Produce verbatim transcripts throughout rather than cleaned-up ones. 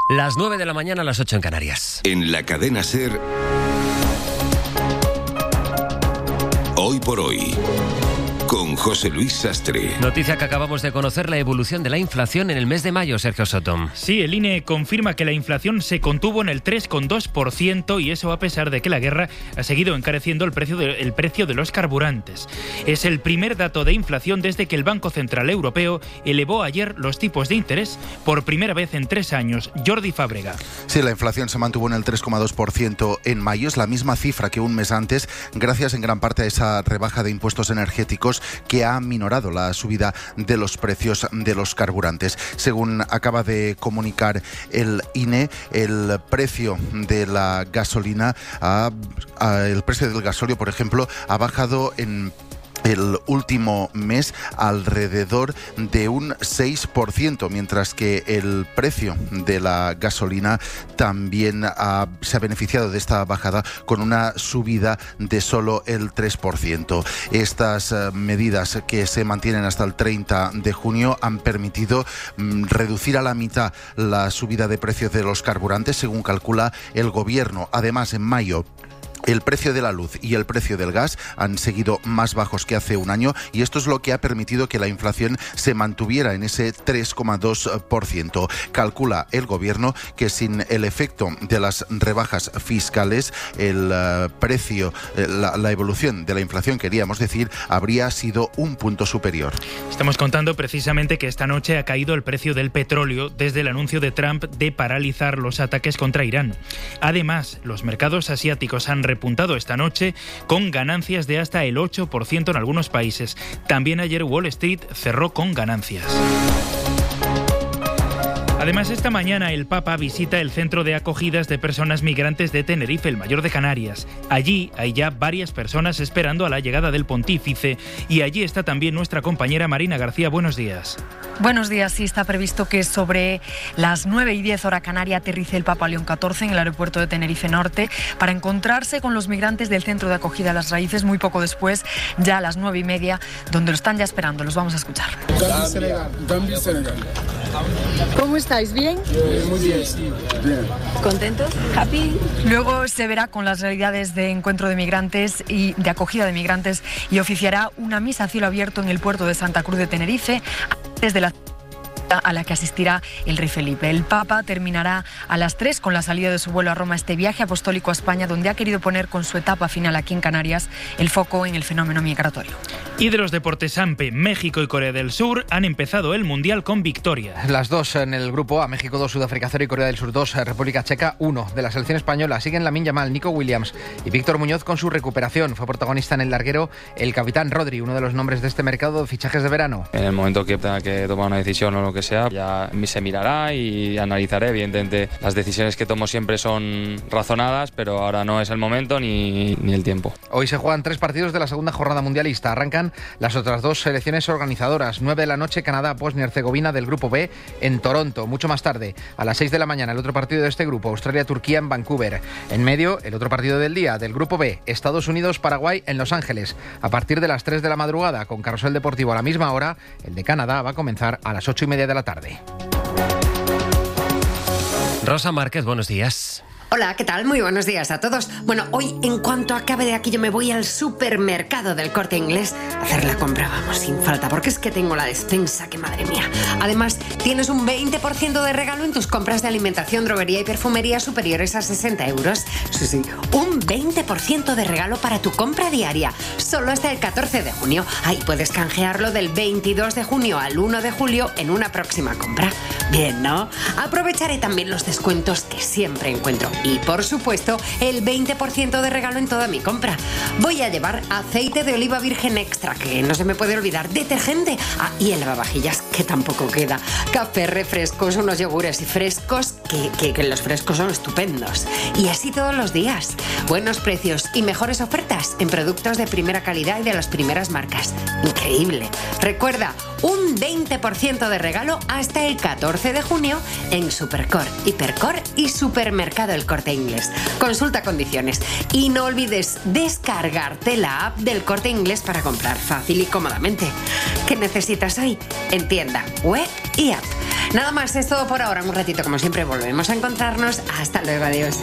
Las nueve de la mañana, a las ocho en Canarias. En la cadena SER, Hoy por Hoy, con José Luis Sastre. Noticia que acabamos de conocer, la evolución de la inflación en el mes de mayo, Sergio Soto. Sí, el I N E confirma que la inflación se contuvo en el tres coma dos por ciento y eso a pesar de que la guerra ha seguido encareciendo el precio, de, el precio de los carburantes. Es el primer dato de inflación desde que el Banco Central Europeo elevó ayer los tipos de interés por primera vez en tres años. Jordi Fábrega. Sí, la inflación se mantuvo en el tres coma dos por ciento en mayo, es la misma cifra que un mes antes, gracias en gran parte a esa rebaja de impuestos energéticos que ha minorado la subida de los precios de los carburantes. Según acaba de comunicar el I N E, el precio de la gasolina, ha, ha, el precio del gasóleo, por ejemplo, ha bajado en el último mes alrededor de un seis por ciento, mientras que el precio de la gasolina también ha, se ha beneficiado de esta bajada con una subida de solo el tres por ciento. Estas uh, medidas que se mantienen hasta el treinta de junio han permitido mm, reducir a la mitad la subida de precios de los carburantes, según calcula el gobierno. Además, en mayo, el precio de la luz y el precio del gas han seguido más bajos que hace un año y esto es lo que ha permitido que la inflación se mantuviera en ese tres coma dos por ciento. Calcula el gobierno que sin el efecto de las rebajas fiscales, el uh, precio, eh, la, la evolución de la inflación, queríamos decir, habría sido un punto superior. Estamos contando precisamente que esta noche ha caído el precio del petróleo desde el anuncio de Trump de paralizar los ataques contra Irán. Además, los mercados asiáticos han repuntado esta noche con ganancias de hasta el ocho por ciento en algunos países. También ayer Wall Street cerró con ganancias. Además, esta mañana el Papa visita el centro de acogidas de personas migrantes de Tenerife, el mayor de Canarias. Allí hay ya varias personas esperando a la llegada del pontífice y allí está también nuestra compañera Marina García. Buenos días. Buenos días. Sí, está previsto que sobre las nueve y diez hora canaria aterrice el Papa León catorce en el aeropuerto de Tenerife Norte para encontrarse con los migrantes del centro de acogida a Las Raíces muy poco después, ya a las nueve y media, donde lo están ya esperando. Los vamos a escuchar. Gambia, Senegal. Gambia, Senegal. ¿Cómo estáis? ¿Bien? Muy bien, sí. Bien. ¿Contentos? ¿Happy? Luego se verá con las realidades de encuentro de migrantes y de acogida de migrantes y oficiará una misa a cielo abierto en el puerto de Santa Cruz de Tenerife desde la a la que asistirá el rey Felipe. El Papa terminará a las tres con la salida de su vuelo a Roma, este viaje apostólico a España, donde ha querido poner con su etapa final aquí en Canarias el foco en el fenómeno migratorio. Y de los deportes AMPE, México y Corea del Sur han empezado el Mundial con victoria. Las dos en el grupo A, México dos, Sudáfrica cero y Corea del Sur dos, República Checa uno. De la selección española siguen Lamine Yamal, Nico Williams y Víctor Muñoz con su recuperación. Fue protagonista en el larguero el capitán Rodri, uno de los nombres de este mercado de fichajes de verano. En el momento que tenga que tomar una decisión o lo que sea, ya se mirará y analizaré. Evidentemente las decisiones que tomo siempre son razonadas, pero ahora no es el momento ni, ni el tiempo. Hoy se juegan tres partidos de la segunda jornada mundialista. Arrancan las otras dos selecciones organizadoras. nueve de la noche, Canadá, Bosnia y Herzegovina del grupo B en Toronto. Mucho más tarde, a las seis de la mañana, el otro partido de este grupo, Australia-Turquía en Vancouver. En medio, el otro partido del día del grupo B, Estados Unidos-Paraguay en Los Ángeles. A partir de las tres de la madrugada, con Carrusel Deportivo a la misma hora, el de Canadá va a comenzar a las ocho y media de la tarde. Rosa Márquez, buenos días. Hola, ¿qué tal? Muy buenos días a todos. Bueno, hoy en cuanto acabe de aquí yo me voy al supermercado del Corte Inglés a hacer la compra, vamos, sin falta, porque es que tengo la despensa, que madre mía. Además, tienes un veinte por ciento de regalo en tus compras de alimentación, droguería y perfumería superiores a sesenta euros. Sí, sí, un veinte por ciento de regalo para tu compra diaria, solo hasta el catorce de junio. Ahí puedes canjearlo del veintidós de junio al uno de julio en una próxima compra. Bien, ¿no? Aprovecharé también los descuentos que siempre encuentro. Y, por supuesto, el veinte por ciento de regalo en toda mi compra. Voy a llevar aceite de oliva virgen extra, que no se me puede olvidar, detergente, ah, y el lavavajillas, que tampoco queda, café, refrescos, unos yogures y frescos, que, que, que los frescos son estupendos. Y así todos los días. Buenos precios y mejores ofertas en productos de primera calidad y de las primeras marcas. Increíble. Recuerda, un veinte por ciento de regalo hasta el catorce de junio en Supercor, Hipercor y Supermercado El Corte Inglés. Consulta condiciones y no olvides descargarte la app del Corte Inglés para comprar fácil y cómodamente. ¿Qué necesitas hoy? En tienda, web y app. Nada más, es todo por ahora. Un ratito, como siempre, volvemos a encontrarnos. Hasta luego, adiós.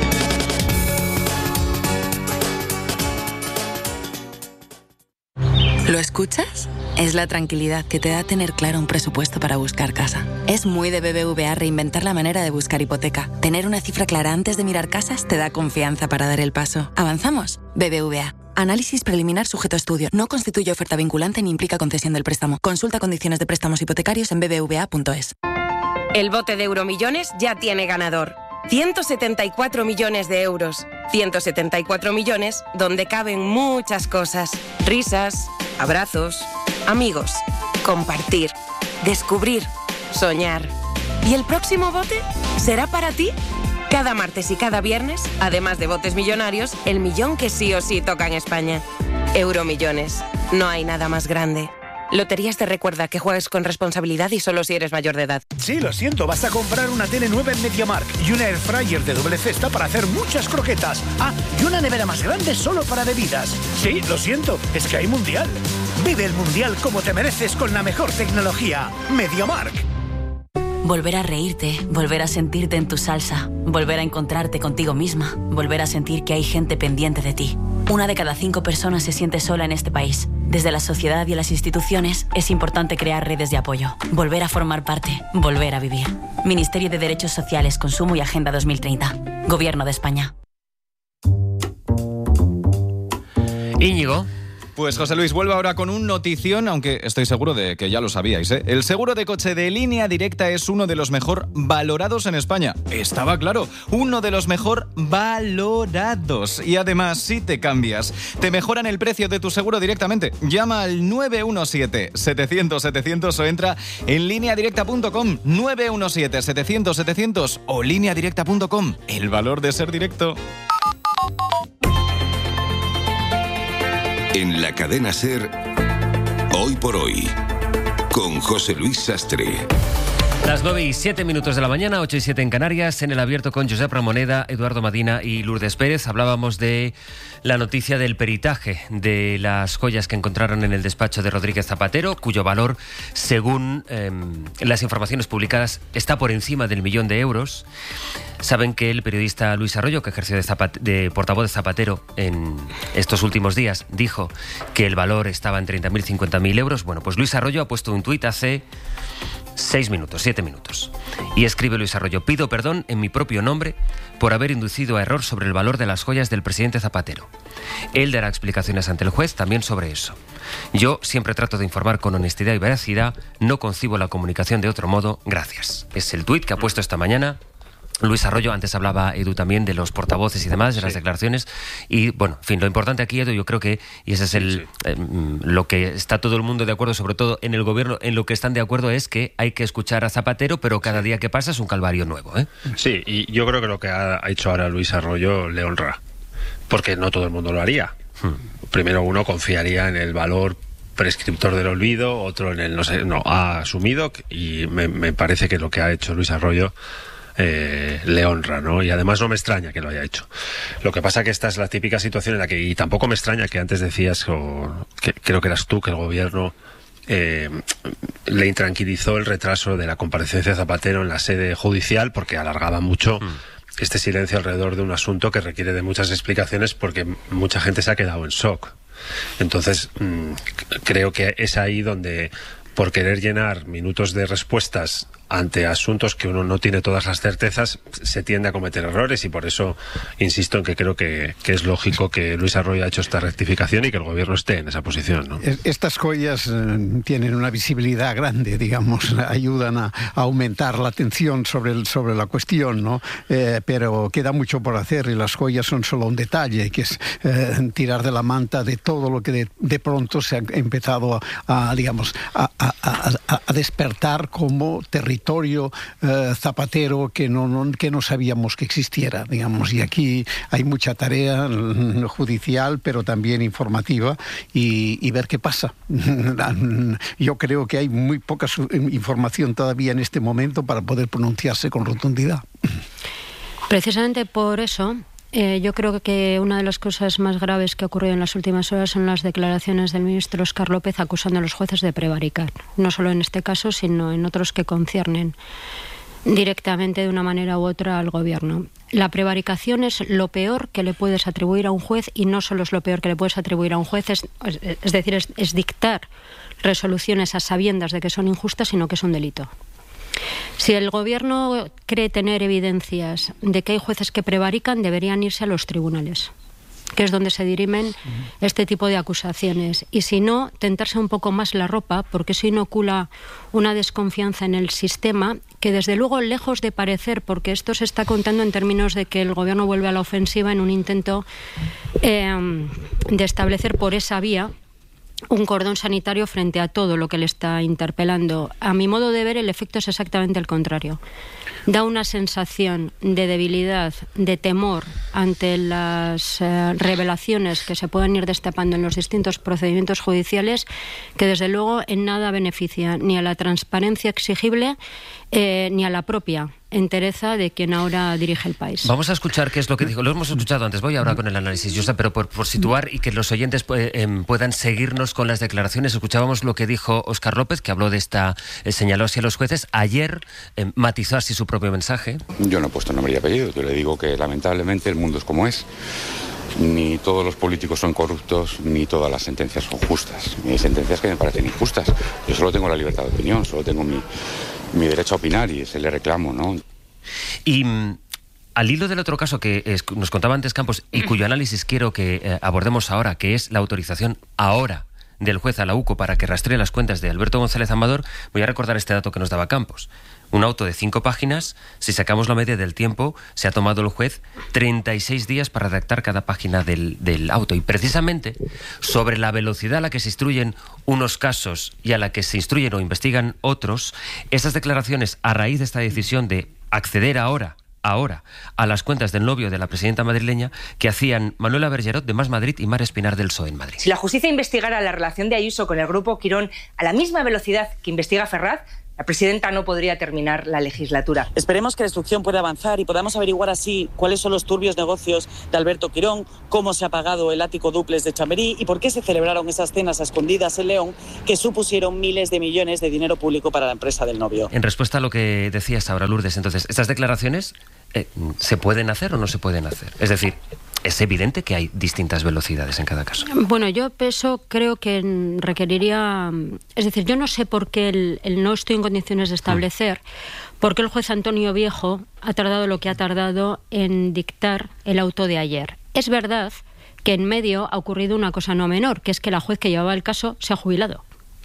¿Lo escuchas? Es la tranquilidad que te da tener claro un presupuesto para buscar casa. Es muy de B B V A reinventar la manera de buscar hipoteca. Tener una cifra clara antes de mirar casas te da confianza para dar el paso. ¿Avanzamos? B B V A. Análisis preliminar sujeto a estudio. No constituye oferta vinculante ni implica concesión del préstamo. Consulta condiciones de préstamos hipotecarios en b b v a punto es. El bote de Euromillones ya tiene ganador. ciento setenta y cuatro millones de euros. ciento setenta y cuatro millones donde caben muchas cosas. Risas, abrazos, amigos, compartir, descubrir, soñar. ¿Y el próximo bote será para ti? Cada martes y cada viernes, además de botes millonarios, el millón que sí o sí toca en España. Euromillones. No hay nada más grande. Loterías te recuerda que juegues con responsabilidad y solo si eres mayor de edad. Sí, lo siento, vas a comprar una tele nueva en MediaMarkt y una airfryer de doble cesta para hacer muchas croquetas. Ah, y una nevera más grande solo para bebidas. Sí, lo siento, es que hay mundial. Vive el mundial como te mereces con la mejor tecnología. MediaMarkt. Volver a reírte, volver a sentirte en tu salsa, volver a encontrarte contigo misma, volver a sentir que hay gente pendiente de ti. Una de cada cinco personas se siente sola en este país. Desde la sociedad y las instituciones es importante crear redes de apoyo, volver a formar parte, volver a vivir. Ministerio de Derechos Sociales, Consumo y Agenda dos mil treinta. Gobierno de España. Íñigo. Pues José Luis, vuelvo ahora con un notición, aunque estoy seguro de que ya lo sabíais, ¿eh? El seguro de coche de Línea Directa es uno de los mejor valorados en España. Estaba claro, uno de los mejor valorados. Y además, si te cambias, te mejoran el precio de tu seguro directamente. Llama al nueve uno siete, setecientos, setecientos o entra en línea directa punto com. nueve uno siete, setecientos, setecientos o línea directa punto com. El valor de ser directo. En la cadena SER, Hoy por Hoy, con José Luis Sastre. Las nueve y siete minutos de la mañana, ocho y siete en Canarias, en el abierto con Josep Ramoneda, Eduardo Madina y Lourdes Pérez. Hablábamos de la noticia del peritaje de las joyas que encontraron en el despacho de Rodríguez Zapatero, cuyo valor, según eh, las informaciones publicadas, está por encima del millón de euros. Saben que el periodista Luis Arroyo, que ejerció de, Zapate- de portavoz de Zapatero en estos últimos días, dijo que el valor estaba en treinta mil, cincuenta mil euros. Bueno, pues Luis Arroyo ha puesto un tuit hace seis minutos, siete minutos. Y escribe Luis Arroyo: pido perdón en mi propio nombre por haber inducido a error sobre el valor de las joyas del presidente Zapatero. Él dará explicaciones ante el juez también sobre eso. Yo siempre trato de informar con honestidad y veracidad, no concibo la comunicación de otro modo. Gracias. Es el tuit que ha puesto esta mañana Luis Arroyo. Antes hablaba Edu también de los portavoces y demás, de las sí. declaraciones. Y bueno, en fin, lo importante aquí, Edu, yo creo que, y ese es el sí, sí. Eh, lo que está todo el mundo de acuerdo, sobre todo en el gobierno, en lo que están de acuerdo es que hay que escuchar a Zapatero, pero cada día que pasa es un calvario nuevo, ¿eh? Sí, y yo creo que lo que ha hecho ahora Luis Arroyo le honra, porque no todo el mundo lo haría. Hmm. Primero uno confiaría en el valor prescriptor del olvido, otro en el no sé, no, ha asumido, y me, me parece que lo que ha hecho Luis Arroyo Eh, le honra, ¿no? Y además no me extraña que lo haya hecho. Lo que pasa que esta es la típica situación en la que, y tampoco me extraña que antes decías, o que, creo que eras tú, que el gobierno eh, le intranquilizó el retraso de la comparecencia de Zapatero en la sede judicial porque alargaba mucho mm. este silencio alrededor de un asunto que requiere de muchas explicaciones, porque mucha gente se ha quedado en shock. Entonces, mmm, creo que es ahí donde, por querer llenar minutos de respuestas ante asuntos que uno no tiene todas las certezas, se tiende a cometer errores, y por eso insisto en que creo que, que es lógico que Luis Arroyo ha hecho esta rectificación y que el gobierno esté en esa posición, ¿no? Estas joyas eh, tienen una visibilidad grande, digamos, ayudan a, a aumentar la atención sobre, el, sobre la cuestión, ¿no? Eh, pero queda mucho por hacer, y las joyas son solo un detalle, que es eh, tirar de la manta de todo lo que de, de pronto se ha empezado a, a digamos, a, a, a, a despertar como territorio territorio eh, zapatero que no, no, que no sabíamos que existiera, digamos, y aquí hay mucha tarea judicial, pero también informativa, y, y ver qué pasa. Yo creo que hay muy poca información todavía en este momento para poder pronunciarse con rotundidad. Precisamente por eso Eh, yo creo que una de las cosas más graves que ha ocurrido en las últimas horas son las declaraciones del ministro Óscar López acusando a los jueces de prevaricar. No solo en este caso, sino en otros que conciernen directamente de una manera u otra al gobierno. La prevaricación es lo peor que le puedes atribuir a un juez, y no solo es lo peor que le puedes atribuir a un juez, es, es decir, es, es dictar resoluciones a sabiendas de que son injustas, sino que es un delito. Si el gobierno cree tener evidencias de que hay jueces que prevarican, deberían irse a los tribunales, que es donde se dirimen este tipo de acusaciones. Y si no, tentarse un poco más la ropa, porque eso inocula una desconfianza en el sistema que, desde luego, lejos de parecer, porque esto se está contando en términos de que el gobierno vuelve a la ofensiva en un intento eh, de establecer por esa vía un cordón sanitario frente a todo lo que le está interpelando. A mi modo de ver, el efecto es exactamente el contrario. Da una sensación de debilidad, de temor ante las eh, revelaciones que se puedan ir destapando en los distintos procedimientos judiciales, que desde luego en nada beneficia ni a la transparencia exigible eh, ni a la propia entereza de quien ahora dirige el país. Vamos a escuchar qué es lo que dijo. Lo hemos escuchado antes. Voy ahora con el análisis, Josep, pero por, por situar y que los oyentes eh, eh, puedan seguirnos con las declaraciones. Escuchábamos lo que dijo Óscar López, que habló de esta, eh, señaló así a los jueces. Ayer eh, matizó así su propio mensaje. Yo no he puesto nombre y apellido. Yo le digo que lamentablemente el mundo es como es. Ni todos los políticos son corruptos, ni todas las sentencias son justas. Hay sentencias que me parecen injustas. Yo solo tengo la libertad de opinión, solo tengo mi, mi derecho a opinar, y ese le reclamo, ¿no? Y mm, al hilo del otro caso que es, nos contaba antes Campos, y cuyo análisis quiero que eh, abordemos ahora, que es la autorización ahora del juez a la U C O para que rastree las cuentas de Alberto González Amador, voy a recordar este dato que nos daba Campos. Un auto de cinco páginas, si sacamos la media del tiempo, se ha tomado el juez treinta y seis días para redactar cada página del, del auto. Y precisamente sobre la velocidad a la que se instruyen unos casos y a la que se instruyen o investigan otros, esas declaraciones a raíz de esta decisión de acceder ahora ahora a las cuentas del novio de la presidenta madrileña, que hacían Manuela Bergerot de Más Madrid y Mar Espinar del P S O E en Madrid. Si la justicia investigara la relación de Ayuso con el grupo Quirón a la misma velocidad que investiga Ferraz, la presidenta no podría terminar la legislatura. Esperemos que la instrucción pueda avanzar y podamos averiguar así cuáles son los turbios negocios de Alberto Quirón, cómo se ha pagado el ático dúplex de Chamberí y por qué se celebraron esas cenas a escondidas en León que supusieron miles de millones de dinero público para la empresa del novio. En respuesta a lo que decías ahora, Lourdes, entonces, ¿estas declaraciones eh, se pueden hacer o no se pueden hacer? Es decir, es evidente que hay distintas velocidades en cada caso. Bueno, yo eso creo que requeriría... Es decir, yo no sé por qué el, el no estoy en condiciones de establecer mm. por qué el juez Antonio Viejo ha tardado lo que ha tardado en dictar el auto de ayer. Es verdad que en medio ha ocurrido una cosa no menor, que es que la juez que llevaba el caso se ha jubilado.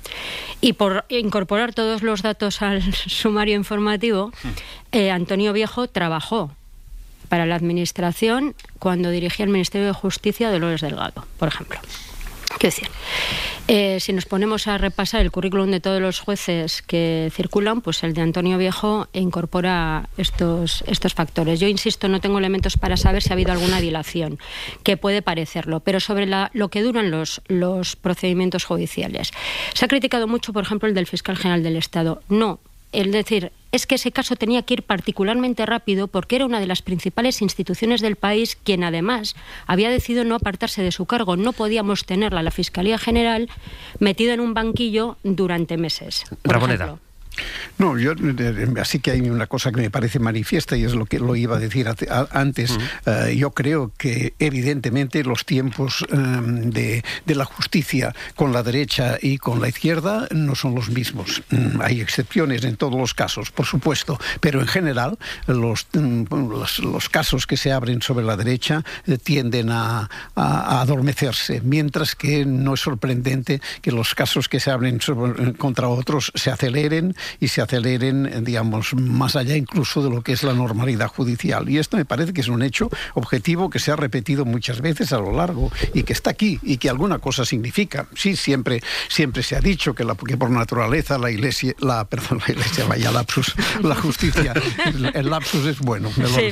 Y por incorporar todos los datos al sumario informativo, eh, Antonio Viejo trabajó para la Administración cuando dirigía el Ministerio de Justicia de Dolores Delgado, por ejemplo. Quiero decir, eh, si nos ponemos a repasar el currículum de todos los jueces que circulan, pues el de Antonio Viejo incorpora estos, estos factores. Yo insisto, no tengo elementos para saber si ha habido alguna dilación, que puede parecerlo, pero sobre la, lo que duran los, los procedimientos judiciales. Se ha criticado mucho, por ejemplo, el del fiscal general del Estado. No, es decir, es que ese caso tenía que ir particularmente rápido porque era una de las principales instituciones del país quien además había decidido no apartarse de su cargo. No podíamos tenerla, la Fiscalía General, metida en un banquillo durante meses. Ramoneda. No, yo así que hay una cosa que me parece manifiesta y es lo que lo iba a decir a, a, antes. Uh-huh. Uh, yo creo que evidentemente los tiempos um, de, de la justicia con la derecha y con la izquierda no son los mismos. Um, hay excepciones en todos los casos, por supuesto, pero en general los, um, los, los casos que se abren sobre la derecha eh, tienden a, a, a adormecerse, mientras que no es sorprendente que los casos que se abren sobre, contra otros se aceleren y se aceleren, digamos, más allá incluso de lo que es la normalidad judicial. Y esto me parece que es un hecho objetivo que se ha repetido muchas veces a lo largo y que está aquí y que alguna cosa significa. Sí, siempre, siempre se ha dicho que, la, que por naturaleza la iglesia, la, perdón, la iglesia, vaya lapsus, la justicia, el, el lapsus es bueno. Sí.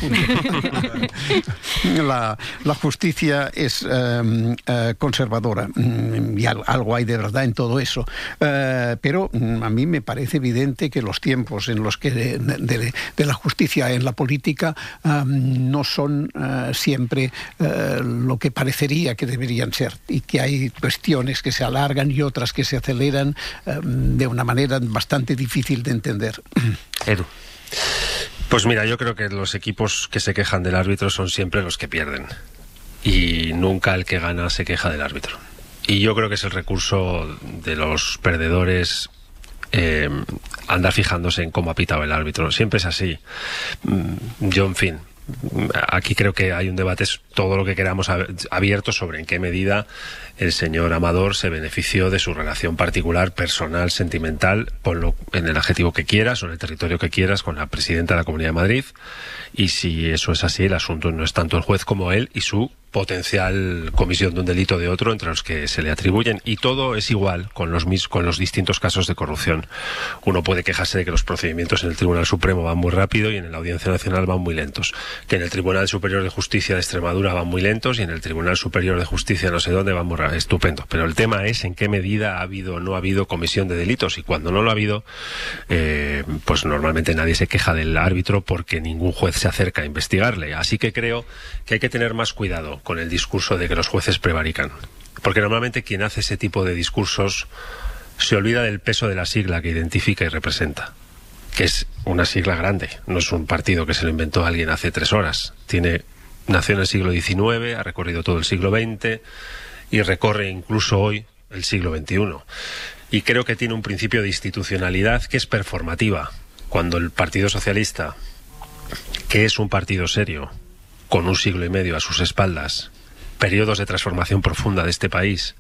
La, la justicia es eh, eh, conservadora y algo hay de verdad en todo eso. Eh, pero a mí me parece evidente evidente que los tiempos en los que de, de, de la justicia en la política um, no son uh, siempre uh, lo que parecería que deberían ser, y que hay cuestiones que se alargan y otras que se aceleran um, de una manera bastante difícil de entender. Edu. Pues mira, yo creo que los equipos que se quejan del árbitro son siempre los que pierden, y nunca el que gana se queja del árbitro. Y yo creo que es el recurso de los perdedores eh, andar fijándose en cómo ha pitado el árbitro. Siempre es así. Yo, en fin, aquí creo que hay un debate, todo lo que queramos, abierto sobre en qué medida el señor Amador se benefició de su relación particular, personal, sentimental, ponlo en el adjetivo que quieras o en el territorio que quieras, con la presidenta de la Comunidad de Madrid. Y si eso es así, el asunto no es tanto el juez como él y su potencial comisión de un delito de otro entre los que se le atribuyen, y todo es igual con los mis, con los distintos casos de corrupción. Uno puede quejarse de que los procedimientos en el Tribunal Supremo van muy rápido y en la Audiencia Nacional van muy lentos, que en el Tribunal Superior de Justicia de Extremadura van muy lentos y en el Tribunal Superior de Justicia no sé dónde van muy rápido. Estupendo, pero el tema es en qué medida ha habido o no ha habido comisión de delitos, y cuando no lo ha habido, eh, pues normalmente nadie se queja del árbitro porque ningún juez se acerca a investigarle. Así que creo que hay que tener más cuidado con el discurso de que los jueces prevarican, porque normalmente quien hace ese tipo de discursos se olvida del peso de la sigla que identifica y representa, que es una sigla grande, no es un partido que se lo inventó alguien hace tres horas. Tiene, nació en el siglo diecinueve, ha recorrido todo el siglo veinte y recorre incluso hoy el siglo veintiuno, y creo que tiene un principio de institucionalidad que es performativa. Cuando el Partido Socialista, que es un partido serio, con un siglo y medio a sus espaldas, periodos de transformación profunda de este país,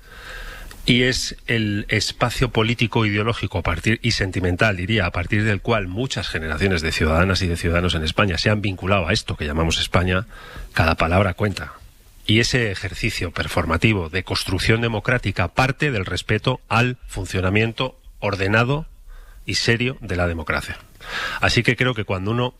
y es el espacio político, ideológico a partir, y sentimental, diría, a partir del cual muchas generaciones de ciudadanas y de ciudadanos en España se han vinculado a esto que llamamos España, cada palabra cuenta. Y ese ejercicio performativo de construcción democrática parte del respeto al funcionamiento ordenado y serio de la democracia. Así que creo que cuando uno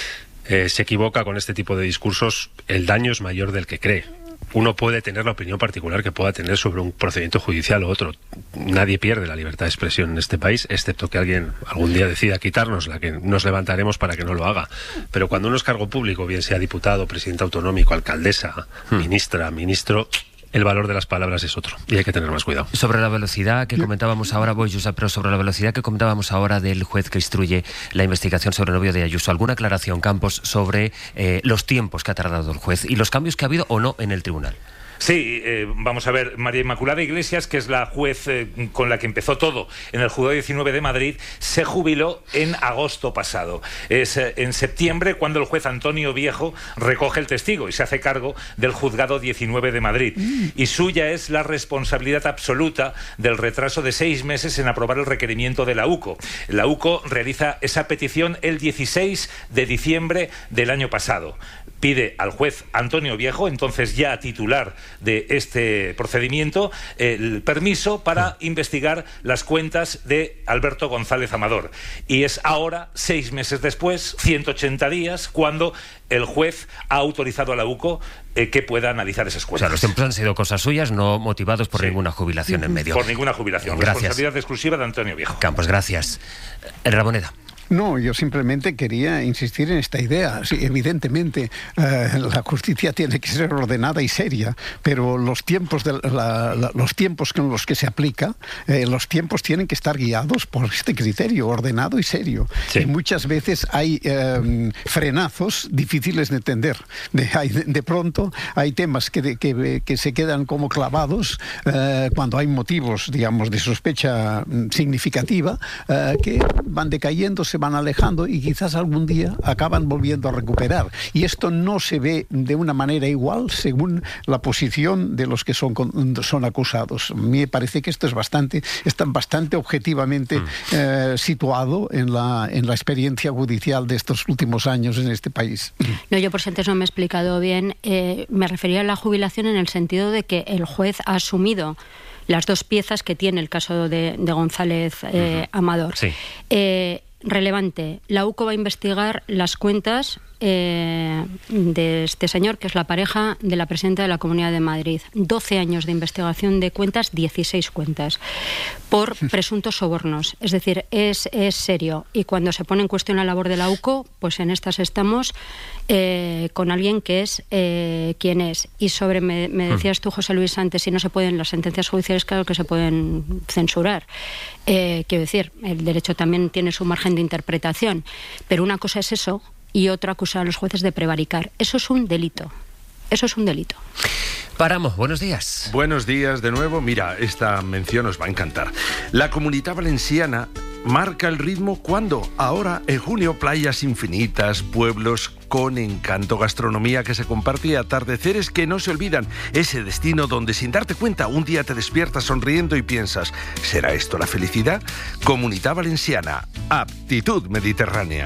Eh, se equivoca con este tipo de discursos, el daño es mayor del que cree. Uno puede tener la opinión particular que pueda tener sobre un procedimiento judicial u otro. Nadie pierde la libertad de expresión en este país, excepto que alguien algún día decida quitárnosla, que nos levantaremos para que no lo haga. Pero cuando uno es cargo público, bien sea diputado, presidente autonómico, alcaldesa, hmm. ministra, ministro, el valor de las palabras es otro y hay que tener más cuidado. Sobre la velocidad que comentábamos ahora, voy, Josep, pero sobre la velocidad que comentábamos ahora del juez que instruye la investigación sobre el novio de Ayuso, ¿alguna aclaración, Campos, sobre eh, los tiempos que ha tardado el juez y los cambios que ha habido o no en el tribunal? Sí, eh, vamos a ver, María Inmaculada Iglesias, que es la juez eh, con la que empezó todo en el Juzgado diecinueve de Madrid, se jubiló en agosto pasado. Es eh, en septiembre cuando el juez Antonio Viejo recoge el testigo y se hace cargo del Juzgado diecinueve de Madrid. Mm. Y suya es la responsabilidad absoluta del retraso de seis meses en aprobar el requerimiento de la U C O. La U C O realiza esa petición el dieciséis de diciembre del año pasado. Pide al juez Antonio Viejo, entonces ya titular de este procedimiento, el permiso para investigar las cuentas de Alberto González Amador. Y es ahora, seis meses después, ciento ochenta días, cuando el juez ha autorizado a la U C O eh, que pueda analizar esas cuentas. O sea, los tiempos han sido cosas suyas, no motivados por sí. ninguna jubilación en medio. Por ninguna jubilación. Gracias. Responsabilidad exclusiva de Antonio Viejo. Campos, gracias. Ramoneda. No, yo simplemente quería insistir en esta idea. Sí, evidentemente, eh, la justicia tiene que ser ordenada y seria, pero los tiempos, de la, la, los tiempos con los que se aplica, eh, los tiempos tienen que estar guiados por este criterio, ordenado y serio. Sí. Y muchas veces hay eh, frenazos difíciles de entender. De, hay, de pronto hay temas que, que, que se quedan como clavados eh, cuando hay motivos, digamos, de sospecha significativa eh, que van decayendo, se van alejando y quizás algún día acaban volviendo a recuperar. Y esto no se ve de una manera igual según la posición de los que son, son acusados. A mí me parece que esto es bastante, está bastante objetivamente mm. eh, situado en la, en la experiencia judicial de estos últimos años en este país. No, yo por si antes no me he explicado bien, eh, me refería a la jubilación en el sentido de que el juez ha asumido las dos piezas que tiene el caso de, de González eh, uh-huh. Amador. Sí. Eh, relevante, la U C O va a investigar las cuentas eh, de este señor, que es la pareja de la presidenta de la Comunidad de Madrid. doce años de investigación de cuentas, dieciséis cuentas, por presuntos sobornos. Es decir, es, es serio. Y cuando se pone en cuestión la labor de la U C O, pues en estas estamos eh, con alguien que es eh, quien es. Y sobre, me, me decías tú, José Luis, antes, si no se pueden, las sentencias judiciales, claro que se pueden censurar. Eh, quiero decir, el derecho también tiene su margen de interpretación. Pero una cosa es eso y otra acusar a los jueces de prevaricar. Eso es un delito. Eso es un delito. Paramos, buenos días. Buenos días de nuevo. Mira, esta mención os va a encantar. La Comunitat Valenciana marca el ritmo cuando ahora, en junio, playas infinitas, pueblos con encanto, gastronomía que se comparte y atardeceres que no se olvidan. Ese destino donde, sin darte cuenta, un día te despiertas sonriendo y piensas, ¿será esto la felicidad? Comunitat Valenciana, aptitud mediterránea.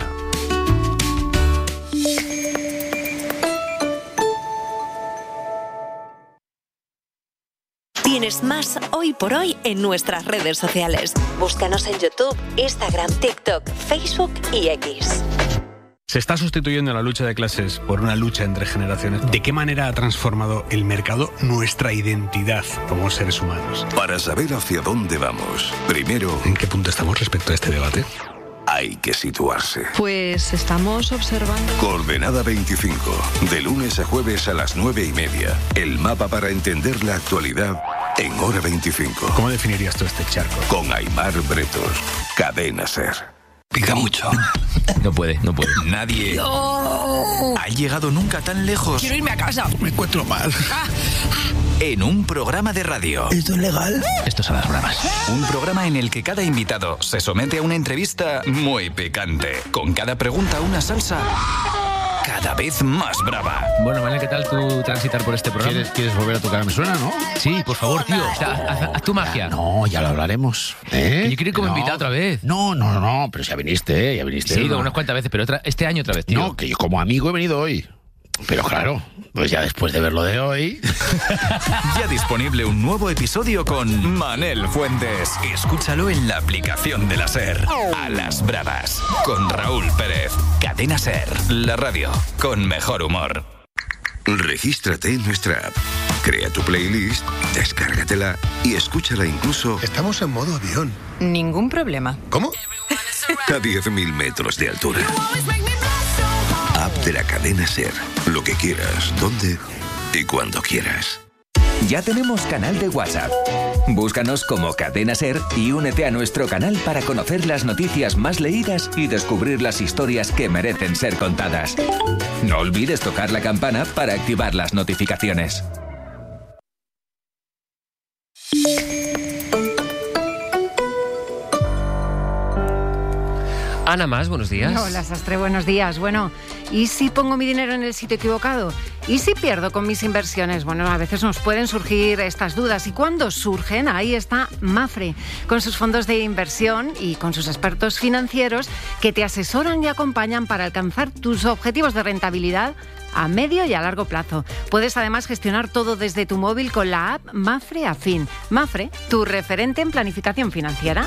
Tienes más Hoy por Hoy en nuestras redes sociales. Búscanos en YouTube, Instagram, TikTok, Facebook y X. Se está sustituyendo la lucha de clases por una lucha entre generaciones. ¿De qué manera ha transformado el mercado nuestra identidad como seres humanos? Para saber hacia dónde vamos, primero, ¿en qué punto estamos respecto a este debate? Hay que situarse. Pues estamos observando... Coordenada veinticinco, de lunes a jueves a las nueve y media. El mapa para entender la actualidad en Hora veinticinco. ¿Cómo definirías tú este charco? Con Aimar Bretos, Cadena SER. Pica mucho. No puede, no puede. Nadie ¡No! ha llegado nunca tan lejos. Quiero irme a casa. Me encuentro mal. Ah. En un programa de radio. ¿Esto es legal? Esto es a las bravas. Un programa en el que cada invitado se somete a una entrevista muy picante. Con cada pregunta una salsa cada vez más brava. Bueno, Manel, ¿qué tal tú transitar por este programa? ¿Quieres, ¿Quieres volver a tocar? ¿Me suena, no? Sí, por favor, tío. O sea, haz, haz tu magia. No, ya lo hablaremos. ¿Eh? Que yo quiero ir como no. invitado otra vez. No, no, no, pero ya viniste, ¿eh? Ya viniste. Sí, he ido ¿no? unas cuantas veces, pero otra, este año otra vez, tío. No, que yo como amigo he venido hoy. Pero claro, pues ya después de ver lo de hoy... Ya disponible un nuevo episodio con Manel Fuentes. Escúchalo en la aplicación de la SER. A las bravas, con Raúl Pérez. Cadena SER, la radio con mejor humor. Regístrate en nuestra app. Crea tu playlist, descárgatela y escúchala incluso... Estamos en modo avión. Ningún problema. ¿Cómo? A diez mil metros de altura. App de la cadena SER. Lo que quieras, donde y cuando quieras. Ya tenemos canal de WhatsApp. Búscanos como Cadena SER y únete a nuestro canal para conocer las noticias más leídas y descubrir las historias que merecen ser contadas. No olvides tocar la campana para activar las notificaciones. Ana Mas, buenos días. Hola, Sastre, buenos días. Bueno, ¿y si pongo mi dinero en el sitio equivocado? ¿Y si pierdo con mis inversiones? Bueno, a veces nos pueden surgir estas dudas. ¿Y cuándo surgen? Ahí está Mapfre, con sus fondos de inversión y con sus expertos financieros que te asesoran y acompañan para alcanzar tus objetivos de rentabilidad a medio y a largo plazo. Puedes además gestionar todo desde tu móvil con la app Mapfre Afin. Mapfre, tu referente en planificación financiera.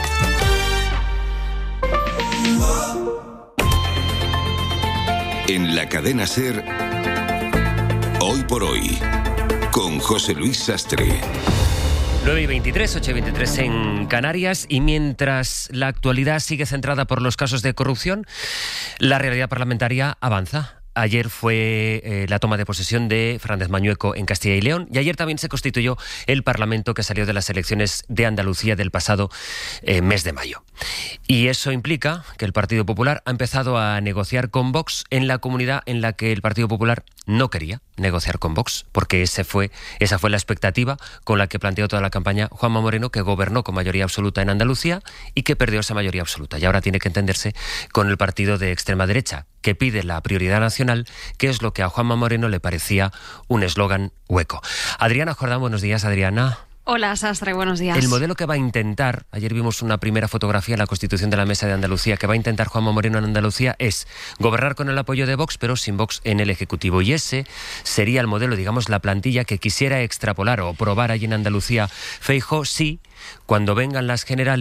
En la cadena SER, Hoy por Hoy, con José Luis Sastre. nueve y veintitrés, ocho y veintitrés en Canarias, y mientras la actualidad sigue centrada por los casos de corrupción, la realidad parlamentaria avanza. Ayer fue eh, la toma de posesión de Fernández Mañueco en Castilla y León, y ayer también se constituyó el Parlamento que salió de las elecciones de Andalucía del pasado eh, mes de mayo. Y eso implica que el Partido Popular ha empezado a negociar con Vox en la comunidad en la que el Partido Popular no quería negociar con Vox, porque ese fue, esa fue la expectativa con la que planteó toda la campaña Juanma Moreno, que gobernó con mayoría absoluta en Andalucía y que perdió esa mayoría absoluta. Y ahora tiene que entenderse con el partido de extrema derecha, que pide la prioridad nacional, que es lo que a Juanma Moreno le parecía un eslogan hueco. Adriana Jordán, buenos días, Adriana. Hola, Sastre, buenos días. El modelo que va a intentar, ayer vimos una primera fotografía en la Constitución de la Mesa de Andalucía, que va a intentar Juanma Moreno en Andalucía es gobernar con el apoyo de Vox, pero sin Vox en el Ejecutivo. Y ese sería el modelo, digamos, la plantilla que quisiera extrapolar o probar allí en Andalucía Feijóo, sí, cuando vengan las generales,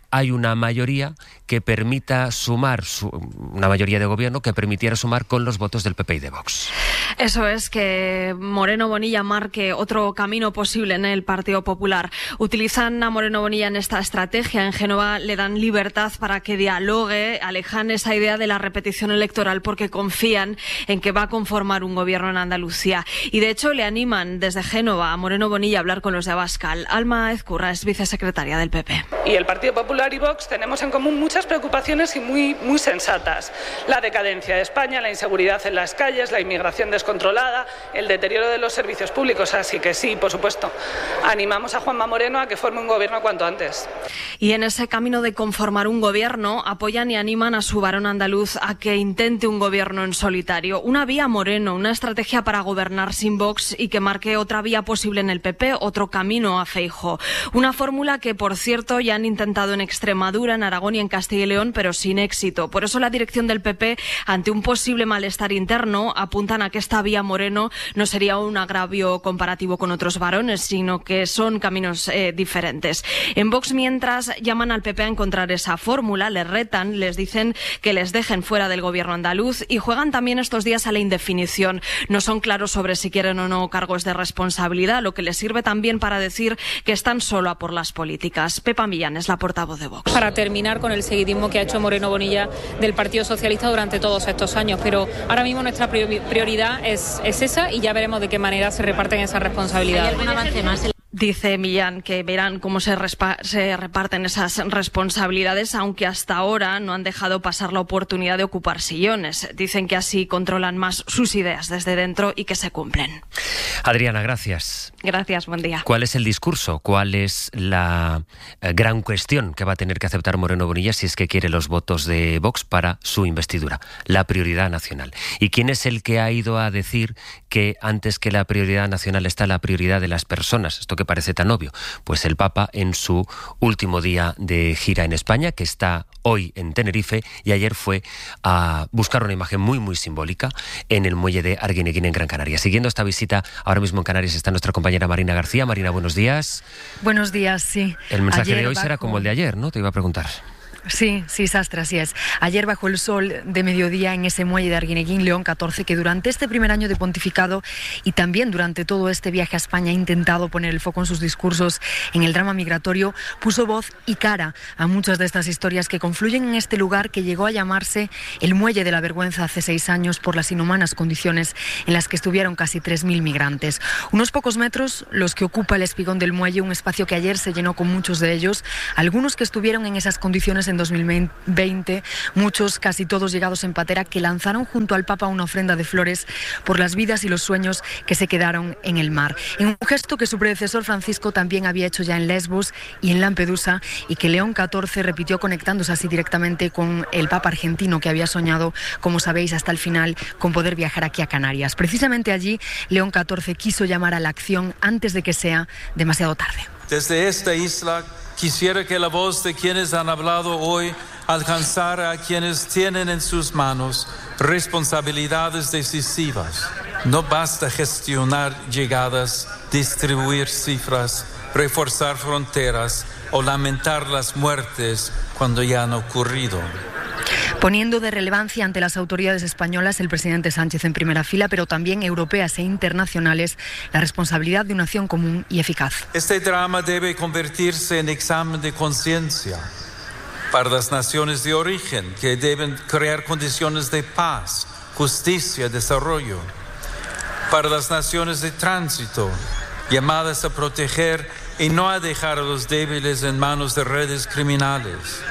hay una mayoría que permita sumar, su, una mayoría de gobierno que permitiera sumar con los votos del P P y de Vox. Eso es, que Moreno Bonilla marque otro camino posible en el Partido Popular. Utilizan a Moreno Bonilla en esta estrategia. En Génova le dan libertad para que dialogue, alejan esa idea de la repetición electoral porque confían en que va a conformar un gobierno en Andalucía. Y de hecho le animan desde Génova a Moreno Bonilla a hablar con los de Abascal. Alma Ezcurra es vicesecretaria del P P. Y el Partido Popular y Vox tenemos en común muchas preocupaciones y muy, muy sensatas. La decadencia de España, la inseguridad en las calles, la inmigración descontrolada, el deterioro de los servicios públicos. Así que sí, por supuesto, animamos a Juanma Moreno a que forme un gobierno cuanto antes. Y en ese camino de conformar un gobierno, apoyan y animan a su varón andaluz a que intente un gobierno en solitario. Una vía Moreno, una estrategia para gobernar sin Vox y que marque otra vía posible en el P P, otro camino a Feijóo. Una fórmula que, por cierto, ya han intentado en Extremadura, en Aragón y en Castilla y León, pero sin éxito. Por eso la dirección del P P, ante un posible malestar interno, apuntan a que esta vía Moreno no sería un agravio comparativo con otros varones, sino que son caminos eh, diferentes. En Vox, mientras, llaman al P P a encontrar esa fórmula, les retan, les dicen que les dejen fuera del gobierno andaluz y juegan también estos días a la indefinición. No son claros sobre si quieren o no cargos de responsabilidad, lo que les sirve también para decir que están solo a por las políticas. Pepa Millán es la portavoz de Vox. Para terminar con el seguidismo que ha hecho Moreno Bonilla del Partido Socialista durante todos estos años, pero ahora mismo nuestra prioridad es, es esa y ya veremos de qué manera se reparten esas responsabilidades. ¿Hay algún avance más? Dice Millán que verán cómo se, se reparten esas responsabilidades, aunque hasta ahora no han dejado pasar la oportunidad de ocupar sillones. Dicen que así controlan más sus ideas desde dentro y que se cumplen. Adriana, gracias. Gracias, buen día. ¿Cuál es el discurso? ¿Cuál es la eh, gran cuestión que va a tener que aceptar Moreno Bonilla si es que quiere los votos de Vox para su investidura? La prioridad nacional. ¿Y quién es el que ha ido a decir que antes que la prioridad nacional está la prioridad de las personas? Esto que parece tan obvio. Pues el Papa en su último día de gira en España, que está hoy en Tenerife, y ayer fue a buscar una imagen muy muy simbólica en el muelle de Arguineguín en Gran Canaria. Siguiendo esta visita, ahora mismo en Canarias está nuestra compañera Marina García. Marina, buenos días. Buenos días, sí. El mensaje ayer de hoy bajo... será como el de ayer, ¿no? Te iba a preguntar. Sí, sí, Sastre, así es. Ayer bajo el sol de mediodía en ese muelle de Arguineguín, León catorce, que durante este primer año de pontificado y también durante todo este viaje a España ha intentado poner el foco en sus discursos en el drama migratorio, puso voz y cara a muchas de estas historias que confluyen en este lugar que llegó a llamarse el Muelle de la Vergüenza hace seis años por las inhumanas condiciones en las que estuvieron casi tres mil migrantes. Unos pocos metros los que ocupa el espigón del muelle, un espacio que ayer se llenó con muchos de ellos, algunos que estuvieron en esas condiciones en dos mil veinte, muchos, casi todos llegados en patera, que lanzaron junto al Papa una ofrenda de flores por las vidas y los sueños que se quedaron en el mar. En un gesto que su predecesor Francisco también había hecho ya en Lesbos y en Lampedusa, y que León catorce repitió conectándose así directamente con el Papa argentino, que había soñado, como sabéis, hasta el final con poder viajar aquí a Canarias. Precisamente allí, León catorce quiso llamar a la acción antes de que sea demasiado tarde. Desde esta isla quisiera que la voz de quienes han hablado hoy alcanzara a quienes tienen en sus manos responsabilidades decisivas. No basta gestionar llegadas, distribuir cifras, reforzar fronteras o lamentar las muertes cuando ya han ocurrido. Poniendo de relevancia ante las autoridades españolas, el presidente Sánchez en primera fila, pero también europeas e internacionales, la responsabilidad de una acción común y eficaz. Este drama debe convertirse en examen de conciencia para las naciones de origen, que deben crear condiciones de paz, justicia, desarrollo. Para las naciones de tránsito, llamadas a proteger y no a dejar a los débiles en manos de redes criminales.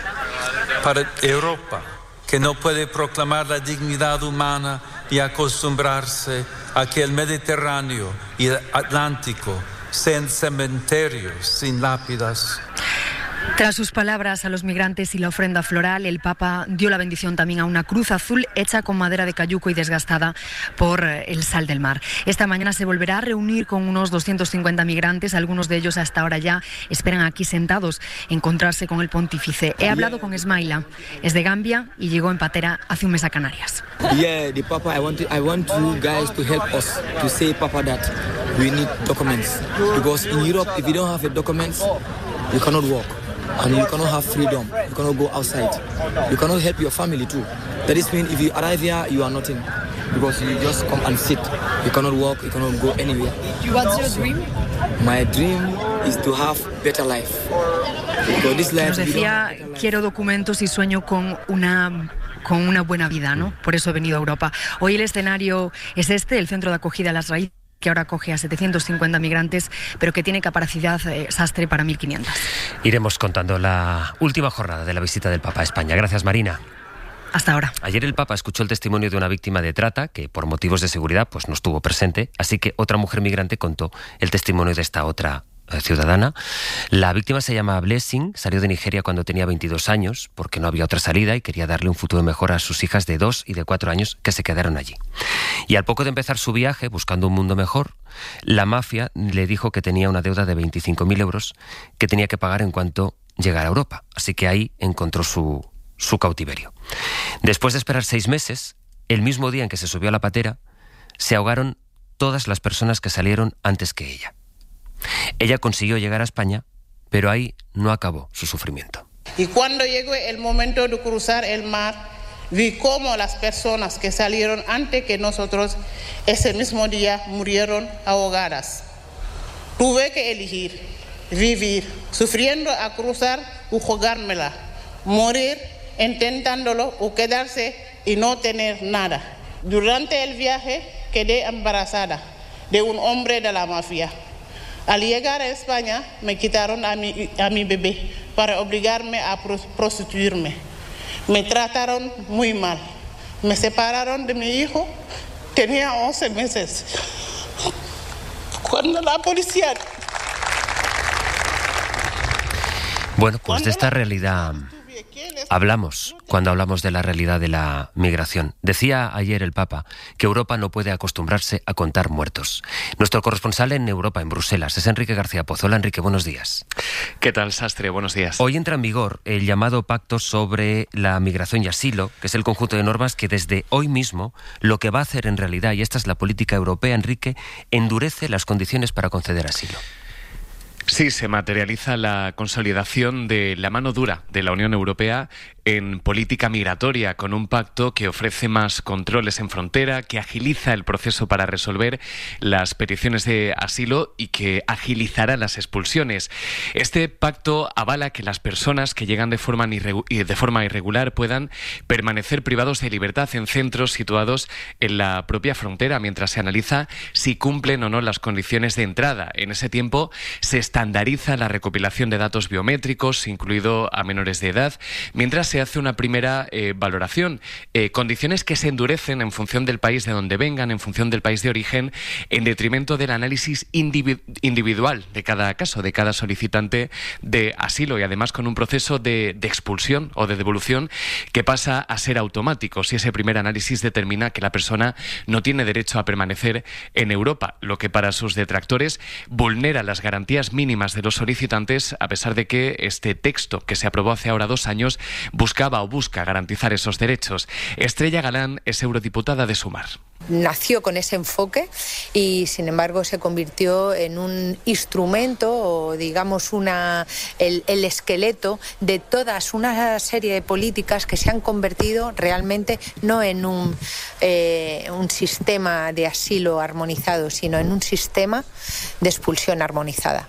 Para Europa, que no puede proclamar la dignidad humana y acostumbrarse a que el Mediterráneo y el Atlántico sean cementerios sin lápidas. Tras sus palabras a los migrantes y la ofrenda floral, el Papa dio la bendición también a una cruz azul hecha con madera de cayuco y desgastada por el sal del mar. Esta mañana se volverá a reunir con unos doscientos cincuenta migrantes, algunos de ellos hasta ahora ya esperan aquí sentados encontrarse con el pontífice. He hablado con Esmaila, es de Gambia y llegó en patera hace un mes a Canarias. Yeah, the Papa, I want to, I want you guys to help us to say, Papa, that we need documents, because in Europe, if you don't have the documents, you cannot walk. and you cannot have freedom. You cannot go outside. You cannot help your family too. That is mean if you arrive here, you are nothing because you just come and sit. You cannot walk. You cannot go anywhere. What's your So, dream? my dream is to have better life. Because this life Nos decía, quiero documentos y sueño con una con una buena vida, ¿no? Por eso he venido a Europa. Hoy el escenario es este, el centro de acogida a las raíces, que ahora acoge a setecientos cincuenta migrantes, pero que tiene capacidad eh, Sastre para mil quinientos. Iremos contando la última jornada de la visita del Papa a España. Gracias, Marina. Hasta ahora. Ayer el Papa escuchó el testimonio de una víctima de trata que por motivos de seguridad pues no estuvo presente, así que otra mujer migrante contó el testimonio de esta otra ciudadana. La víctima se llama Blessing, salió de Nigeria cuando tenía veintidós años porque no había otra salida y quería darle un futuro mejor a sus hijas de dos y de cuatro años que se quedaron allí. Y al poco de empezar su viaje, buscando un mundo mejor, la mafia le dijo que tenía una deuda de veinticinco mil euros que tenía que pagar en cuanto llegara a Europa. Así que ahí encontró su, su cautiverio. Después de esperar seis meses, el mismo día en que se subió a la patera, se ahogaron todas las personas que salieron antes que ella. Ella consiguió llegar a España, pero ahí no acabó su sufrimiento. Y cuando llegó el momento de cruzar el mar, vi cómo las personas que salieron antes que nosotros ese mismo día murieron ahogadas. Tuve que elegir vivir sufriendo a cruzar o jugármela, morir intentándolo o quedarse y no tener nada. Durante el viaje quedé embarazada de un hombre de la mafia. Al llegar a España me quitaron a mi, a mi bebé para obligarme a prostituirme. Me trataron muy mal. Me separaron de mi hijo. Tenía once meses. Cuando la policía... Bueno, pues de esta realidad hablamos cuando hablamos de la realidad de la migración. Decía ayer el Papa que Europa no puede acostumbrarse a contar muertos. Nuestro corresponsal en Europa, en Bruselas, es Enrique García Pozo. Hola, Enrique, buenos días. ¿Qué tal, Sastre? Buenos días. Hoy entra en vigor el llamado Pacto sobre la Migración y Asilo, que es el conjunto de normas que desde hoy mismo lo que va a hacer en realidad, y esta es la política europea, Enrique, endurece las condiciones para conceder asilo. Sí, se materializa la consolidación de la mano dura de la Unión Europea en política migratoria, con un pacto que ofrece más controles en frontera, que agiliza el proceso para resolver las peticiones de asilo y que agilizará las expulsiones. Este pacto avala que las personas que llegan de forma, de forma irregular puedan permanecer privados de libertad en centros situados en la propia frontera, mientras se analiza si cumplen o no las condiciones de entrada. En ese tiempo se estandariza la recopilación de datos biométricos, incluido a menores de edad, mientras se hace una primera eh, valoración. Eh, condiciones que se endurecen en función del país de donde vengan, en función del país de origen, en detrimento del análisis individu- individual de cada caso, de cada solicitante de asilo, y además con un proceso de, de expulsión o de devolución que pasa a ser automático si ese primer análisis determina que la persona no tiene derecho a permanecer en Europa, lo que para sus detractores vulnera las garantías mínimas de los solicitantes, a pesar de que este texto, que se aprobó hace ahora dos años, buscaba o busca garantizar esos derechos. Estrella Galán es eurodiputada de Sumar. Nació con ese enfoque y, sin embargo, se convirtió en un instrumento o, digamos, una, el, el esqueleto de todas una serie de políticas que se han convertido realmente no en un, eh, un sistema de asilo armonizado, sino en un sistema de expulsión armonizada.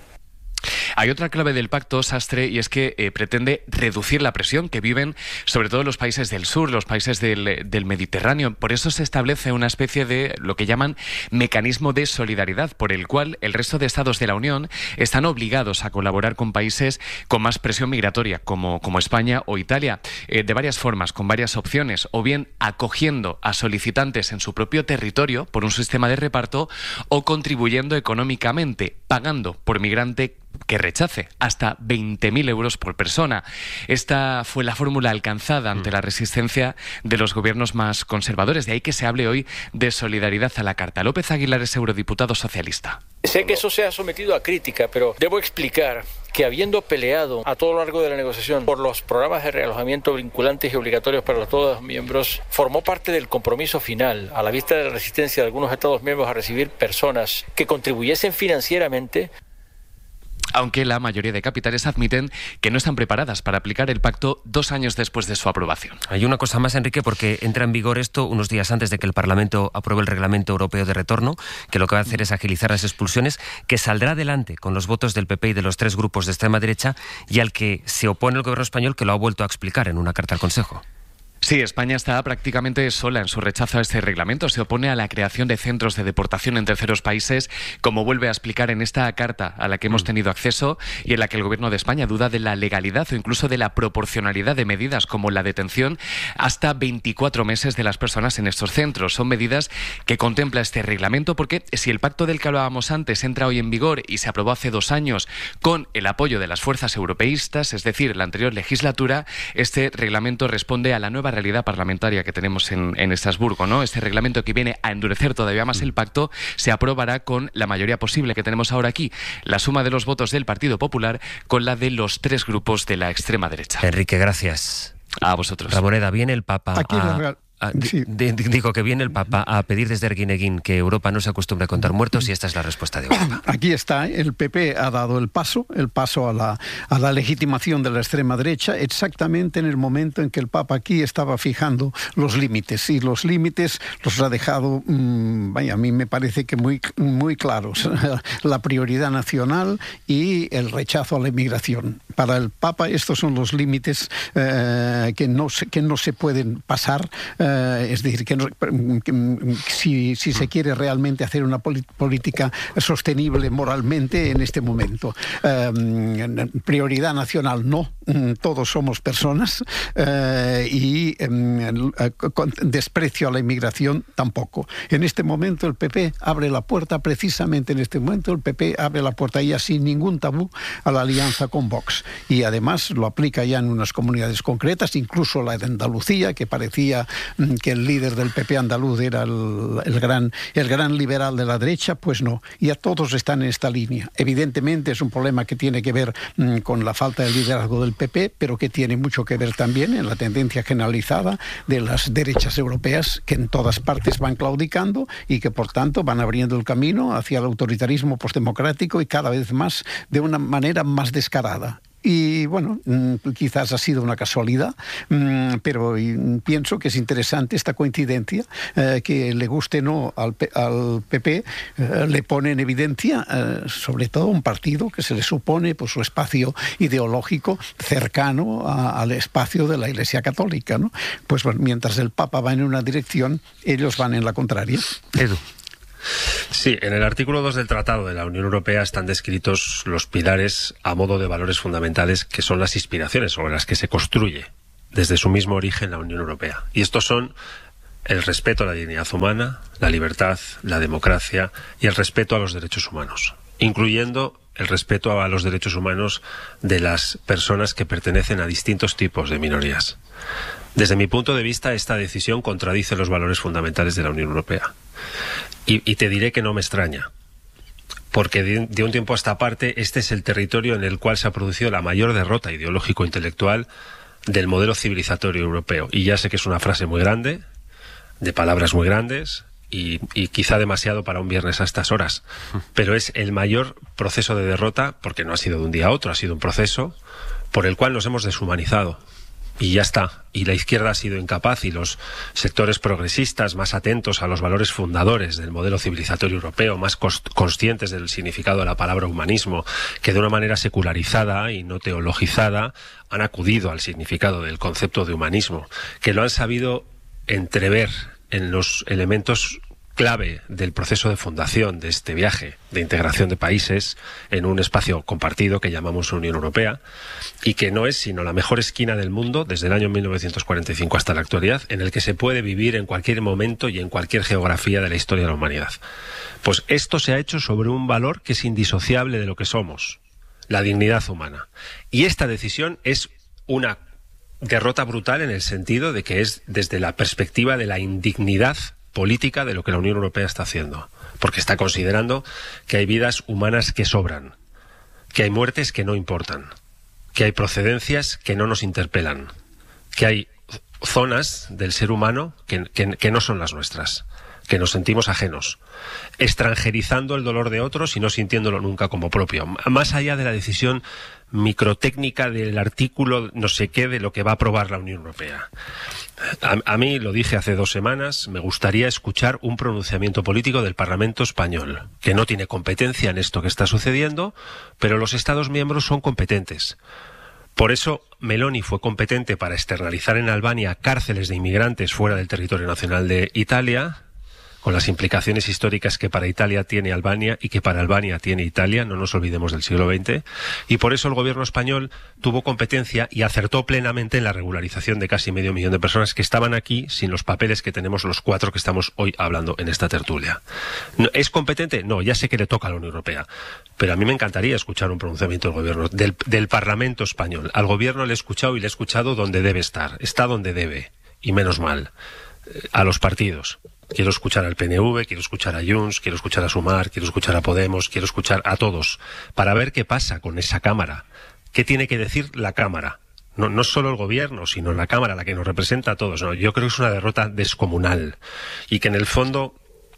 Hay otra clave del pacto, Sastre, y es que eh, pretende reducir la presión que viven sobre todo los países del sur, los países del, del Mediterráneo. Por eso se establece una especie de lo que llaman mecanismo de solidaridad, por el cual el resto de estados de la Unión están obligados a colaborar con países con más presión migratoria, como, como España o Italia, eh, de varias formas, con varias opciones, o bien acogiendo a solicitantes en su propio territorio por un sistema de reparto, o contribuyendo económicamente, pagando por migrante que rechace, hasta veinte mil euros por persona. Esta fue la fórmula alcanzada ante la resistencia de los gobiernos más conservadores. De ahí que se hable hoy de solidaridad a la carta. López Aguilar es eurodiputado socialista. Sé que eso se ha sometido a crítica, pero debo explicar que, habiendo peleado a todo lo largo de la negociación por los programas de realojamiento vinculantes y obligatorios para todos los miembros, formó parte del compromiso final, a la vista de la resistencia de algunos Estados miembros a recibir personas que contribuyesen financieramente. aunque la mayoría de capitales admiten que no están preparadas para aplicar el pacto dos años después de su aprobación. Hay una cosa más, Enrique, porque entra en vigor esto unos días antes de que el Parlamento apruebe el Reglamento Europeo de Retorno, que lo que va a hacer es agilizar las expulsiones, que saldrá adelante con los votos del P P y de los tres grupos de extrema derecha, y al que se opone el gobierno español, que lo ha vuelto a explicar en una carta al Consejo. Sí, España está prácticamente sola en su rechazo a este reglamento. Se opone a la creación de centros de deportación en terceros países, como vuelve a explicar en esta carta a la que hemos tenido acceso y en la que el Gobierno de España duda de la legalidad o incluso de la proporcionalidad de medidas como la detención hasta veinticuatro meses de las personas en estos centros. Son medidas que contempla este reglamento porque si el pacto del que hablábamos antes entra hoy en vigor y se aprobó hace dos años con el apoyo de las fuerzas europeístas, es decir, la anterior legislatura, este reglamento responde a la nueva realidad parlamentaria que tenemos en, en Estrasburgo, ¿no? Este reglamento que viene a endurecer todavía más el pacto se aprobará con la mayoría posible que tenemos ahora aquí, la suma de los votos del Partido Popular con la de los tres grupos de la extrema derecha. Enrique, gracias. A vosotros. Ramoneda, viene el Papa Aquí a... la Real... Ah, sí. de, de, digo que viene el Papa a pedir desde Erguineguín que Europa no se acostumbre a contar muertos, y esta es la respuesta de Europa. Aquí está, el P P ha dado el paso, el paso a la, a la legitimación de la extrema derecha, exactamente en el momento en que el Papa aquí estaba fijando los límites, y los límites los ha dejado, mmm, vaya, a mí me parece que muy, muy claros, la prioridad nacional y el rechazo a la inmigración. Para el Papa estos son los límites eh, que, no se, que no se pueden pasar, eh, es decir, que, no, que si, si se quiere realmente hacer una política sostenible moralmente en este momento. Eh, prioridad nacional no, todos somos personas, eh, y eh, desprecio a la inmigración tampoco. En este momento el P P abre la puerta, precisamente en este momento el P P abre la puerta ya sin ningún tabú a la alianza con Vox, y además lo aplica ya en unas comunidades concretas, incluso la de Andalucía, que parecía que el líder del P P andaluz era el, el, gran, el gran liberal de la derecha, pues no, ya todos están en esta línea. Evidentemente es un problema que tiene que ver mmm, con la falta de liderazgo del P P, pero que tiene mucho que ver también en la tendencia generalizada de las derechas europeas, que en todas partes van claudicando y que por tanto van abriendo el camino hacia el autoritarismo postdemocrático, y cada vez más de una manera más descarada. Y bueno, quizás ha sido una casualidad, pero pienso que es interesante esta coincidencia, eh, que le guste o no al, al P P, eh, le pone en evidencia eh, sobre todo un partido que se le supone pues, su espacio ideológico cercano a, al espacio de la Iglesia Católica, ¿no? Pues bueno, mientras el Papa va en una dirección, ellos van en la contraria. Edu. Sí, en el artículo dos del Tratado de la Unión Europea están descritos los pilares a modo de valores fundamentales, que son las inspiraciones sobre las que se construye desde su mismo origen la Unión Europea. Y estos son el respeto a la dignidad humana, la libertad, la democracia y el respeto a los derechos humanos, incluyendo el respeto a los derechos humanos de las personas que pertenecen a distintos tipos de minorías. Desde mi punto de vista, esta decisión contradice los valores fundamentales de la Unión Europea. Y, y te diré que no me extraña, porque de, de un tiempo a esta parte este es el territorio en el cual se ha producido la mayor derrota ideológico-intelectual del modelo civilizatorio europeo. Y ya sé que es una frase muy grande, de palabras muy grandes, y, y quizá demasiado para un viernes a estas horas, pero es el mayor proceso de derrota, porque no ha sido de un día a otro, ha sido un proceso por el cual nos hemos deshumanizado. Y ya está. Y la izquierda ha sido incapaz, y los sectores progresistas más atentos a los valores fundadores del modelo civilizatorio europeo, más conscientes del significado de la palabra humanismo, que de una manera secularizada y no teologizada han acudido al significado del concepto de humanismo, que lo han sabido entrever en los elementos clave del proceso de fundación de este viaje de integración de países en un espacio compartido que llamamos Unión Europea, y que no es sino la mejor esquina del mundo desde el año mil novecientos cuarenta y cinco hasta la actualidad, en el que se puede vivir en cualquier momento y en cualquier geografía de la historia de la humanidad. Pues esto se ha hecho sobre un valor que es indisociable de lo que somos, la dignidad humana. Y esta decisión es una derrota brutal en el sentido de que es desde la perspectiva de la indignidad política de lo que la Unión Europea está haciendo, porque está considerando que hay vidas humanas que sobran, que hay muertes que no importan, que hay procedencias que no nos interpelan, que hay zonas del ser humano que, que, que no son las nuestras, que nos sentimos ajenos, extranjerizando el dolor de otros y no sintiéndolo nunca como propio, más allá de la decisión microtécnica del artículo no sé qué de lo que va a aprobar la Unión Europea. A, a mí, lo dije hace dos semanas, me gustaría escuchar un pronunciamiento político del Parlamento español, que no tiene competencia en esto que está sucediendo, pero los Estados miembros son competentes. Por eso Meloni fue competente para externalizar en Albania cárceles de inmigrantes fuera del territorio nacional de Italia, con las implicaciones históricas que para Italia tiene Albania y que para Albania tiene Italia, no nos olvidemos del siglo veinte, y por eso el gobierno español tuvo competencia y acertó plenamente en la regularización de casi medio millón de personas que estaban aquí sin los papeles que tenemos los cuatro que estamos hoy hablando en esta tertulia. ¿Es competente? No, ya sé que le toca a la Unión Europea, pero a mí me encantaría escuchar un pronunciamiento del gobierno, del, del Parlamento español. Al gobierno le he escuchado y le he escuchado donde debe estar, está donde debe, y menos mal, a los partidos. Quiero escuchar al P N V, quiero escuchar a Junts, quiero escuchar a Sumar, quiero escuchar a Podemos, quiero escuchar a todos, para ver qué pasa con esa Cámara. ¿Qué tiene que decir la Cámara? No, no solo el gobierno, sino la Cámara, la que nos representa a todos. No, yo creo que es una derrota descomunal y que en el fondo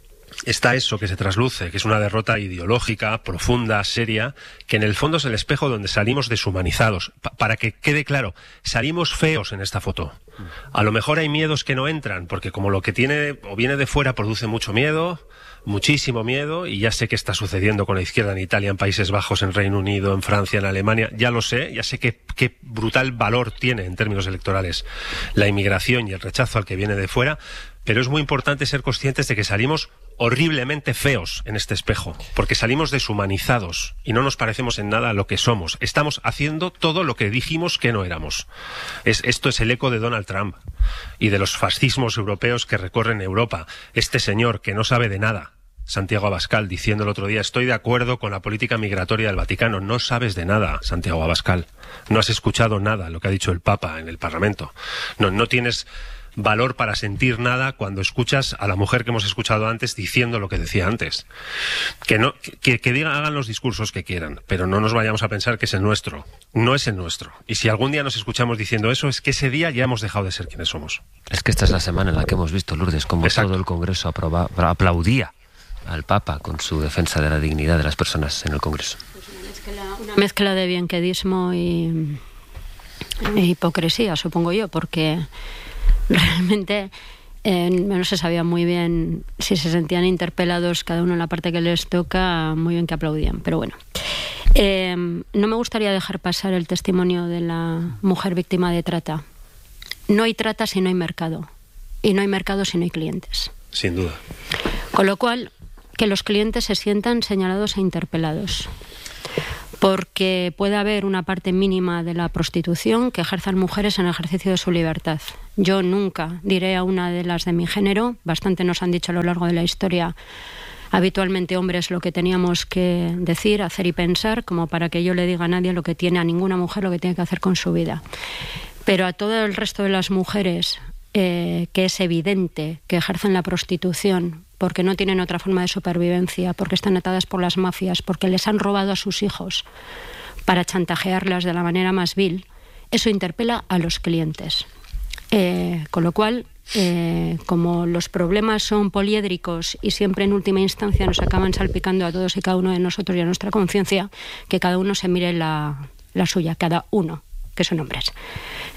está eso que se trasluce, que es una derrota ideológica, profunda, seria, que en el fondo es el espejo donde salimos deshumanizados. Pa- para que quede claro, salimos feos en esta foto. A lo mejor hay miedos que no entran, porque como lo que tiene o viene de fuera produce mucho miedo, muchísimo miedo, y ya sé que está sucediendo con la izquierda en Italia, en Países Bajos, en Reino Unido, en Francia, en Alemania, ya lo sé, ya sé qué, qué brutal valor tiene en términos electorales la inmigración y el rechazo al que viene de fuera, pero es muy importante ser conscientes de que salimos horriblemente feos en este espejo, porque salimos deshumanizados y no nos parecemos en nada a lo que somos. Estamos haciendo todo lo que dijimos que no éramos. Es, esto es el eco de Donald Trump y de los fascismos europeos que recorren Europa. Este señor que no sabe de nada, Santiago Abascal, diciendo el otro día, estoy de acuerdo con la política migratoria del Vaticano. No sabes de nada, Santiago Abascal. No has escuchado nada, lo que ha dicho el Papa en el Parlamento. No, no tienes valor para sentir nada cuando escuchas a la mujer que hemos escuchado antes diciendo lo que decía antes. Que no, que, que digan, hagan los discursos que quieran, pero no nos vayamos a pensar que es el nuestro. No es el nuestro. Y si algún día nos escuchamos diciendo eso, es que ese día ya hemos dejado de ser quienes somos. Es que esta es la semana en la que hemos visto, Lourdes, como Exacto. todo el Congreso aproba, aplaudía al Papa con su defensa de la dignidad de las personas en el Congreso. Pues una mezcla, una mezcla de bienquedismo y, y hipocresía, supongo yo, porque realmente eh, no se sabía muy bien si se sentían interpelados cada uno en la parte que les toca, muy bien que aplaudían, pero bueno. Eh, no me gustaría dejar pasar el testimonio de la mujer víctima de trata. No hay trata si no hay mercado, y no hay mercado si no hay clientes. Sin duda. Con lo cual, que los clientes se sientan señalados e interpelados. Porque puede haber una parte mínima de la prostitución que ejerzan mujeres en el ejercicio de su libertad. Yo nunca diré a una de las de mi género, bastante nos han dicho a lo largo de la historia, habitualmente hombres, lo que teníamos que decir, hacer y pensar, como para que yo le diga a nadie lo que tiene, a ninguna mujer lo que tiene que hacer con su vida. Pero a todo el resto de las mujeres, eh, que es evidente que ejercen la prostitución porque no tienen otra forma de supervivencia, porque están atadas por las mafias, porque les han robado a sus hijos para chantajearlas de la manera más vil, eso interpela a los clientes. Eh, con lo cual, eh, como los problemas son poliédricos y siempre en última instancia nos acaban salpicando a todos y cada uno de nosotros y a nuestra conciencia, que cada uno se mire la, la suya, cada uno, que son hombres.